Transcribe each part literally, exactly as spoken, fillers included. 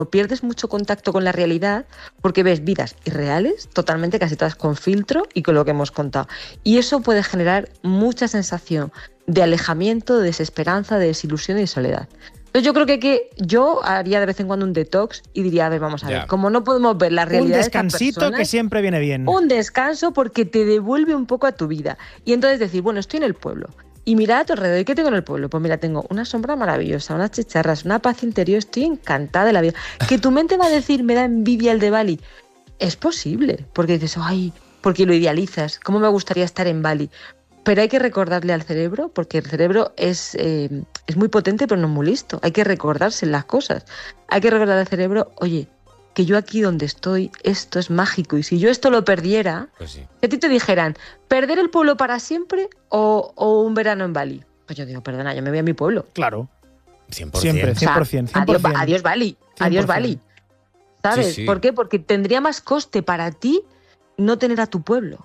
pierdes mucho contacto con la realidad porque ves vidas irreales, totalmente, casi todas con filtro y con lo que hemos contado. Y eso puede generar mucha sensación de alejamiento, de desesperanza, de desilusión y de soledad. Entonces yo creo que, que yo haría de vez en cuando un detox y diría, a ver, vamos a Ya. ver, como no podemos ver la realidad Un de estas descansito personas, que siempre viene bien. un descanso porque te devuelve un poco a tu vida. Y entonces decir, bueno, estoy en el pueblo. Y mira a tu alrededor, ¿y qué tengo en el pueblo? Pues mira, tengo una sombra maravillosa, unas chicharras, una paz interior, estoy encantada de la vida. Que tu mente va a decir, me da envidia el de Bali. Es posible, porque dices, ay, porque lo idealizas, ¿cómo me gustaría estar en Bali? Pero hay que recordarle al cerebro, porque el cerebro es, eh, es muy potente, pero no es muy listo. Hay que recordarse las cosas. Hay que recordar al cerebro, oye, que yo aquí donde estoy, esto es mágico. Y si yo esto lo perdiera, Pues sí. si a ti te dijeran, ¿perder el pueblo para siempre o, o un verano en Bali? Pues yo digo, perdona, yo me voy a mi pueblo. Claro, cien por ciento. siempre, cien por ciento. O sea, cien por adiós, ciento. adiós Bali, adiós Bali. ¿Sabes? Sí, sí. ¿Por qué? Porque tendría más coste para ti no tener a tu pueblo.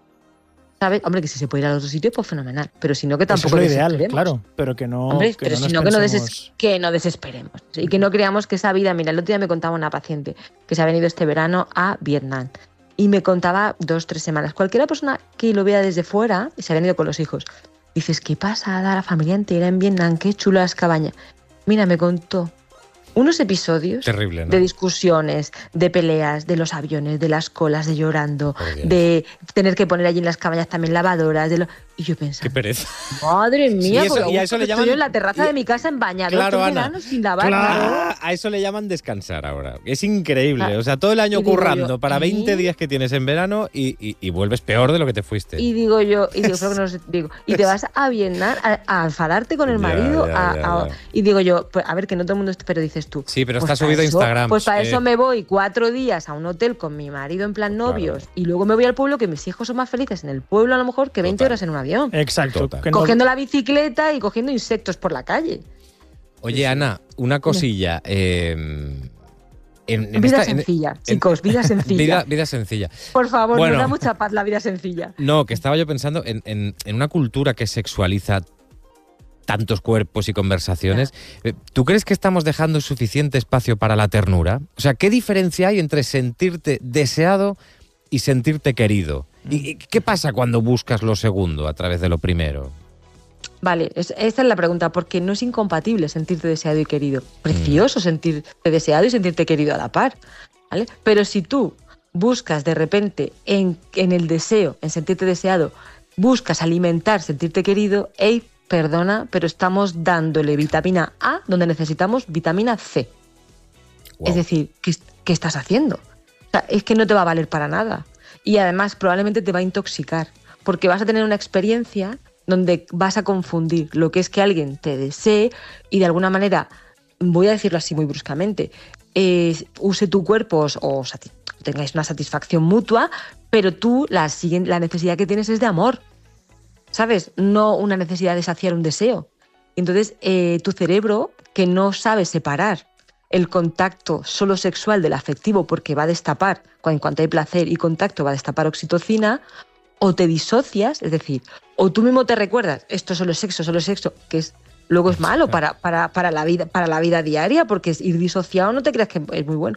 ¿Sabes? Hombre, que si se puede ir a otro sitio, pues fenomenal. Pero si no, que Eso tampoco es lo ideal, desesperemos. claro, pero que no. Hombre, que pero no si nos no, que no, pensemos- deses- que no desesperemos. Y que no creamos que esa vida... Mira, el otro día me contaba una paciente que se ha venido este verano a Vietnam. Y me contaba dos, tres semanas. Cualquiera persona que lo vea desde fuera, y se ha venido con los hijos, dices, ¿qué pasa? La familia entera en Vietnam, qué chulas las cabañas. Mira, me contó unos episodios Terrible, ¿no? de discusiones, de peleas, de los aviones, de las colas, de llorando, Por Dios. de tener que poner allí en las cabañas también lavadoras. De lo... Y yo pensaba, Qué pereza. madre mía, Sí, eso- porque y a eso le estoy llaman- yo en la terraza y- de mi casa en bañador Claro, todo el Ana. verano sin lavar. Ah, a eso le llaman descansar ahora. Es increíble. Ah, O sea, todo el año y digo currando yo, para veinte ¿eh? días que tienes en verano y, y- y vuelves peor de lo que te fuiste. Y digo yo, y digo, pero que no sé, digo, y te vas a Vietnam a, a enfadarte con el Ya, marido, ya, a- ya, a- ya. y digo yo, pues, a ver, que no todo el mundo, esté- pero dices tú. Sí, pero pues está para subido a eso- Instagram. Pues para eh. eso me voy cuatro días a un hotel con mi marido en plan Claro. novios y luego me voy al pueblo, que mis hijos son más felices en el pueblo a lo mejor que veinte Total. horas en un avión. Exacto. Total. que no- Cogiendo la bicicleta y cogiendo insectos por la calle. Oye, Ana, una cosilla. eh, en, en Vida esta- en- sencilla, en- chicos, vida sencilla. Vida, vida sencilla. Por favor, Bueno. nos da mucha paz la vida sencilla. No, que estaba yo pensando en, en- en una cultura que sexualiza tantos cuerpos y conversaciones. Eh, ¿Tú crees que estamos dejando suficiente espacio para la ternura? O sea, ¿qué diferencia hay entre sentirte deseado y sentirte querido? ¿Y y qué pasa cuando buscas lo segundo a través de lo primero? Vale, es- esta es la pregunta, porque no es incompatible sentirte deseado y querido. Precioso sentirte deseado y sentirte querido a la par, ¿vale? Pero si tú buscas de repente en, en el deseo, en sentirte deseado, buscas alimentar, sentirte querido, hey, perdona, pero estamos dándole vitamina A donde necesitamos vitamina C. Wow. Es decir, ¿qué, qué estás haciendo? O sea, es que no te va a valer para nada. Y además probablemente te va a intoxicar, porque vas a tener una experiencia donde vas a confundir lo que es que alguien te desee y de alguna manera, voy a decirlo así muy bruscamente, eh, use tu cuerpo o sati- tengáis una satisfacción mutua, pero tú la, siguiente, la necesidad que tienes es de amor, ¿sabes? No una necesidad de saciar un deseo. Entonces, eh, tu cerebro, que no sabe separar el contacto solo sexual del afectivo porque va a destapar, en cuanto hay placer y contacto, va a destapar oxitocina, o te disocias, es decir, o tú mismo te recuerdas, esto solo es sexo, solo es sexo, que es luego es malo para, para, para, la vida, para la vida diaria, porque es ir disociado no te creas que es muy bueno.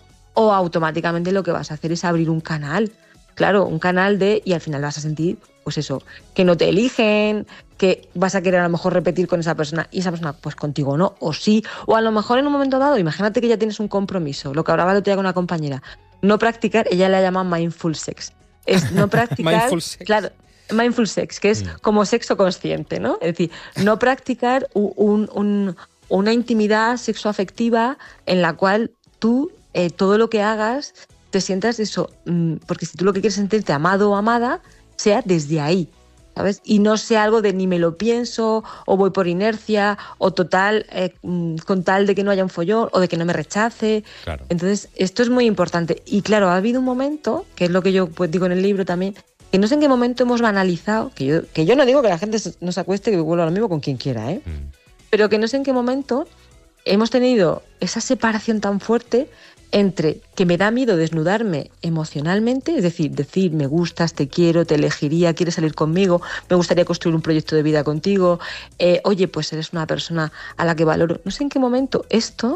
O automáticamente lo que vas a hacer es abrir un canal, claro, un canal de, y al final vas a sentir, pues eso, que no te eligen, que vas a querer a lo mejor repetir con esa persona y esa persona pues contigo no, o sí, o a lo mejor en un momento dado, imagínate que ya tienes un compromiso, lo que hablaba el otro día con una compañera, no practicar, ella la llama mindful sex, es no practicar, Mindful sex. claro, mindful sex, que es Mm. como sexo consciente, ¿no? Es decir, no practicar un, un- un- una intimidad sexoafectiva en la cual tú eh, todo lo que hagas te sientas eso, mm, porque si tú lo que quieres es sentirte amado o amada, sea desde ahí, ¿sabes? Y no sea algo de ni me lo pienso, o voy por inercia, o total, eh, mm, con tal de que no haya un follón, o de que no me rechace. Claro. Entonces, esto es muy importante. Y claro, ha habido un momento, que es lo que yo pues, digo en el libro también, que no sé en qué momento hemos banalizado, que yo, que yo no digo que la gente se- no se acueste, que vuelva a lo mismo con quien quiera, ¿eh? Mm. Pero que no sé en qué momento hemos tenido esa separación tan fuerte entre que me da miedo desnudarme emocionalmente, es decir, decir me gustas, te quiero, te elegiría, quieres salir conmigo, me gustaría construir un proyecto de vida contigo, eh, oye, pues eres una persona a la que valoro. No sé en qué momento esto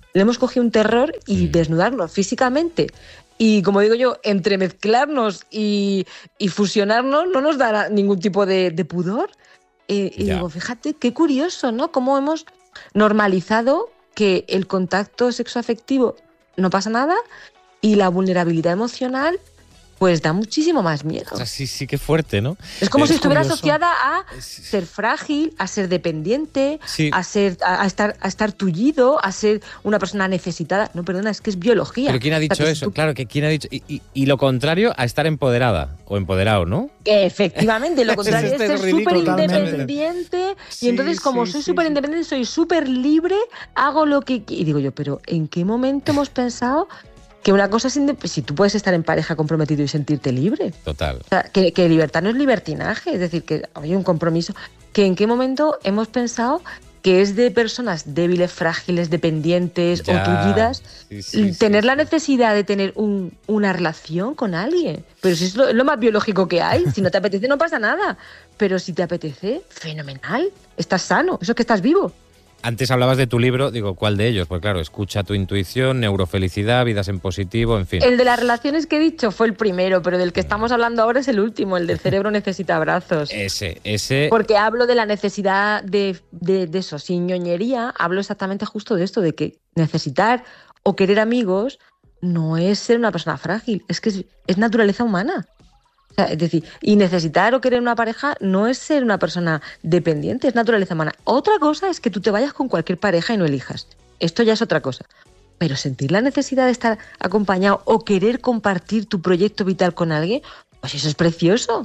le hemos cogido un terror y Mm. desnudarnos físicamente. Y como digo yo, entremezclarnos y, y fusionarnos no nos da ningún tipo de, de pudor. Eh, y Ya. digo, fíjate, qué curioso, ¿no? Cómo hemos normalizado que el contacto sexoafectivo no pasa nada y la vulnerabilidad emocional pues da muchísimo más miedo. O sea, sí, sí que fuerte, ¿no? Es como Es si estuviera curioso. asociada a Es- ser frágil, a ser dependiente, Sí. a ser a, a estar a estar tullido, a ser una persona necesitada. No, perdona, es que es biología. Pero ¿quién ha O sea, dicho que si eso? tú- Claro, que ¿quién ha dicho? Y, y- y lo contrario a estar empoderada o empoderado, ¿no? que efectivamente, lo contrario es Este es ser ridículo súper totalmente. independiente. Sí, Y entonces, como sí, soy sí, súper sí. independiente, soy súper libre, hago lo que... qui- Y digo yo, pero ¿en qué momento hemos pensado que una cosa es... indep- Si tú puedes estar en pareja comprometido y sentirte libre. Total. O sea, que, que libertad no es libertinaje, es decir, que hay un compromiso. Que en qué momento hemos pensado que es de personas débiles, frágiles, dependientes Ya. o tullidas Sí, sí, tener sí, la sí. necesidad de tener un- una relación con alguien. Pero si es lo, es lo más biológico que hay, si no te apetece no pasa nada. Pero si te apetece, fenomenal, estás sano, eso es que estás vivo. Antes hablabas de tu libro, digo, ¿cuál de ellos? Pues claro, escucha tu intuición, neurofelicidad, vidas en positivo, en fin. El de las relaciones que he dicho fue el primero, pero del que estamos hablando ahora es el último, el del cerebro necesita abrazos. Ese, ese. Porque hablo de la necesidad de, de, de eso, sin ñoñería, hablo exactamente justo de esto, de que necesitar o querer amigos no es ser una persona frágil, es que es, es naturaleza humana. O sea, es decir, y necesitar o querer una pareja no es ser una persona dependiente, es naturaleza humana. Otra cosa es que tú te vayas con cualquier pareja y no elijas. Esto ya es otra cosa. Pero sentir la necesidad de estar acompañado o querer compartir tu proyecto vital con alguien, pues eso es precioso.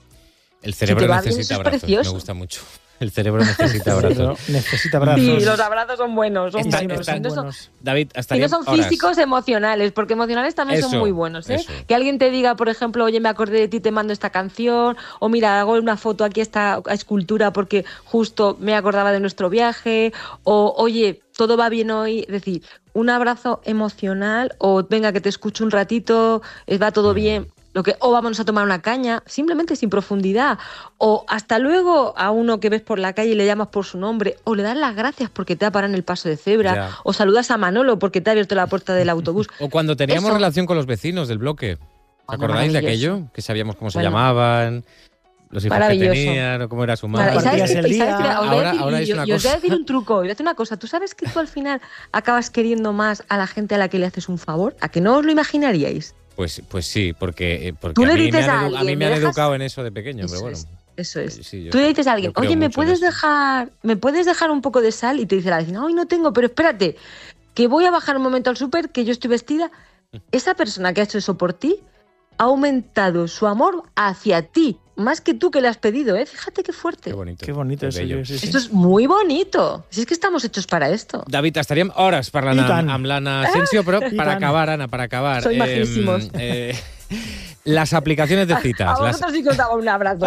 El cerebro te va bien, necesita eso es abrazos, me precioso. gusta mucho. El cerebro necesita abrazos. Pero necesita abrazos. Sí, los abrazos son buenos, son Está- buenos. está- Si no son- buenos. David, hasta Si no son físicos, emocionales, porque emocionales también Eso, son muy buenos, ¿eh? eso. Que alguien te diga, por ejemplo, oye, me acordé de ti, te mando esta canción, o mira, hago una foto aquí, esta escultura, porque justo me acordaba de nuestro viaje, o oye, todo va bien hoy. Es decir, un abrazo emocional, o venga, que te escucho un ratito, eh, va todo Mm. bien. Lo que, o vámonos a tomar una caña, simplemente sin profundidad. O hasta luego a uno que ves por la calle y le llamas por su nombre, o le das las gracias porque te ha parado en el paso de cebra, Ya. o saludas a Manolo porque te ha abierto la puerta del autobús. O cuando teníamos Eso. relación con los vecinos del bloque. ¿Os Bueno, acordáis de maravilloso. aquello? Que sabíamos cómo se Bueno. llamaban, los hijos que Maravilloso. tenían, o cómo era su Mara, madre. ¿y sabes Compartías qué? el ¿Y sabes día. qué? Os voy a Ahora- decir- ahora y es yo- una y os voy a cosa. decir un truco, os voy a decir una cosa. ¿Tú sabes que tú al final acabas queriendo más a la gente a la que le haces un favor? ¿A que no os lo imaginaríais? Pues, pues sí, porque, eh, porque Tú a, le mí me dices han, a edu- a alguien, mí me ¿me han dejas? educado en eso de pequeño, pero Eso bueno. es, eso es. Sí, yo Tú le creo- dices a alguien, yo creo oye, ¿me mucho en puedes eso. dejar, me puedes dejar un poco de sal? Y te dice la vecina, ay, no tengo, pero espérate, que voy a bajar un momento al súper, que yo estoy vestida. Esa persona que ha hecho eso por ti ha aumentado su amor hacia ti, más que tú que le has pedido, ¿eh? Fíjate qué fuerte. Qué bonito. Qué bonito Qué eso. bello. yo- sí, sí. Esto es muy bonito. Si es que estamos hechos para esto. David, estaríem hores parlant I amb, tant. amb l'Anna Asensio, però I per tant. acabar, Anna, per acabar. Soy majísimos. eh, las aplicaciones de A citas. Las, vosotros sí que os daba un abrazo.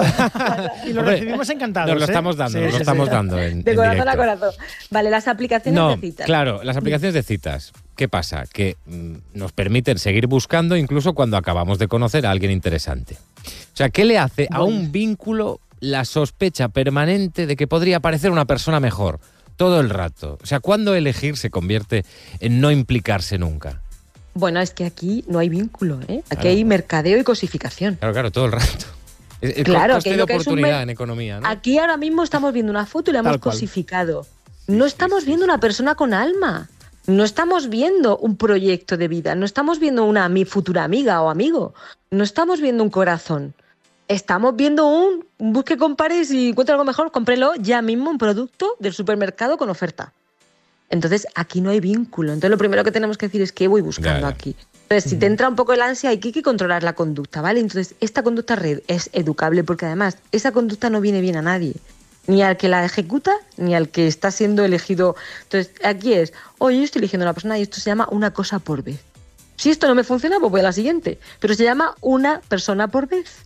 Y lo Hombre, recibimos encantados. nos lo ¿eh? estamos dando, Sí, nos lo sí, estamos sí. dando en, De en corazón directo. a corazón. Vale, las aplicaciones No, de citas. claro, las aplicaciones de citas. ¿Qué pasa? Que mm, nos permiten seguir buscando incluso cuando acabamos de conocer a alguien interesante. O sea, ¿qué le hace a un vínculo la sospecha permanente de que podría parecer una persona mejor todo el rato? O sea, ¿cuándo elegir se convierte en no implicarse nunca? Bueno, es que aquí no hay vínculo, ¿eh? Aquí Claro. hay mercadeo y cosificación. Claro, claro, todo el rato. El Claro, coste que de lo que es un oportunidad mer- en economía, ¿no? Aquí ahora mismo estamos viendo una foto y la Tal hemos cual. cosificado. Sí, No sí, estamos sí, viendo sí. una persona con alma. No estamos viendo un proyecto de vida. No estamos viendo una mi futura amiga o amigo. No estamos viendo un corazón. Estamos viendo un, un busque, compare y si encuentra algo mejor, cómprelo ya mismo, un producto del supermercado con oferta. Entonces, aquí no hay vínculo. Entonces, lo primero que tenemos que decir es qué voy buscando Ya, ya. aquí. Entonces, si te entra un poco el ansia, hay que, hay que controlar la conducta, ¿vale? Entonces, esta conducta red es educable porque además esa conducta no viene bien a nadie. Ni al que la ejecuta, ni al que está siendo elegido. Entonces, aquí es, oye, yo estoy eligiendo a una persona y esto se llama una cosa por vez. Si esto no me funciona, pues voy a la siguiente. Pero se llama una persona por vez.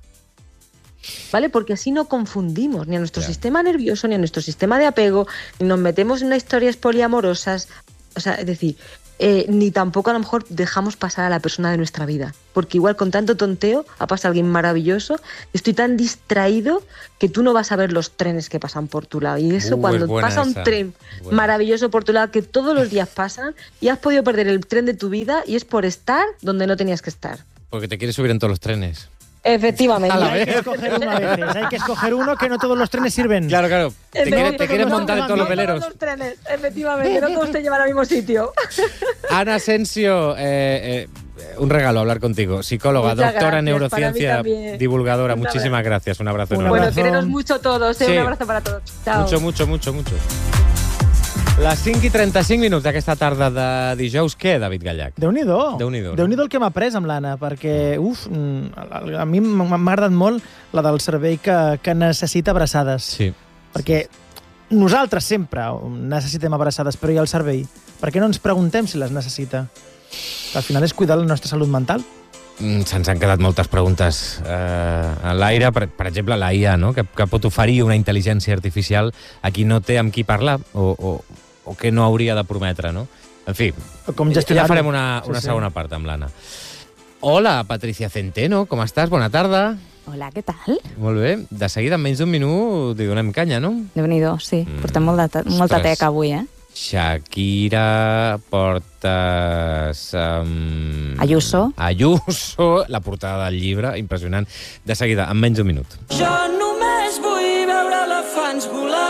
¿Vale? Porque así no confundimos ni a nuestro Ya. sistema nervioso, ni a nuestro sistema de apego, ni nos metemos en unas historias poliamorosas. O sea, es decir, eh, ni tampoco a lo mejor dejamos pasar a la persona de nuestra vida. Porque igual con tanto tonteo ha pasado alguien maravilloso, estoy tan distraído que tú no vas a ver los trenes que pasan por tu lado. Y eso Uh, cuando es buena pasa un esa. tren Buena. maravilloso por tu lado, que todos los días pasan, y has podido perder el tren de tu vida y es por estar donde no tenías que estar. Porque te quieres subir en todos los trenes. Efectivamente. A la Hay que escoger uno a veces. Hay que escoger uno que no todos los trenes sirven. Claro, claro. Te, Efectivamente, quieres, te quieres no, montar en todos los No veleros. todos los trenes, efectivamente, no todos te llevan al mismo sitio. Ana Asensio, eh, eh, un regalo hablar contigo. Psicóloga, Muchas doctora en gracias, para mí neurociencia, también. divulgadora. Un Muchísimas abrazo. gracias. Un abrazo Un enorme. Bueno, abrazo. quereros mucho todos, ¿eh? Sí. Un abrazo para todos. Chao. Mucho, mucho, mucho, mucho. Les cinc i trenta-cinc minuts d'aquesta tarda de dijous. Què, David Gallac? Déu-n'hi-do. Déu-n'hi-do, no? Déu-n'hi-do el que m'ha après amb l'Anna, perquè, uf, mm, a mi m'ha agradat molt la del cervell que, que necessita abraçades. Sí. Perquè nosaltres sempre necessitem abraçades, però i el cervell? Per què no ens preguntem si les necessita? Al final és cuidar la nostra salut mental. Mm, Se'ns han quedat moltes preguntes eh, a l'aire. Per, per exemple, la I A, no? que, que pot oferir una intel·ligència artificial a qui no té amb qui parlar o, o, o que no hauria de prometre, no? En fi, Com ja gestionar-ho. farem una, una Sí, sí. segona part amb l'Anna. Hola, Patricia Centeno, com estàs? Bona tarda. Hola, què tal? Molt bé. De seguida, en menys d'un minut, li donem canya, no? Déu-n'hi-do, sí. Mm, Portem molt de, molta ostres. teca avui, eh? Shakira, portes... Um... Ayuso. Ayuso, la portada del llibre, impressionant. De seguida, en menys d'un minut. Jo només vull veure elefants volar.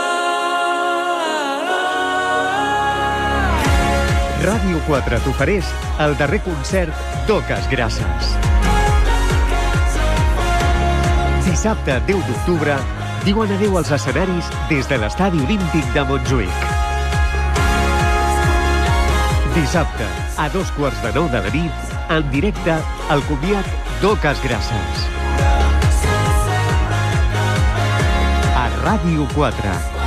Ràdio quatre t'ofereix el darrer concert d'Oques Grasses. Dissabte, deu d'octubre, diuen adéu als escenaris des de l'Estadi Olímpic de Montjuïc. Dissabte, a dos quarts de nou de la nit, en directe, el comiat d'Oques Grasses. A Ràdio quatre.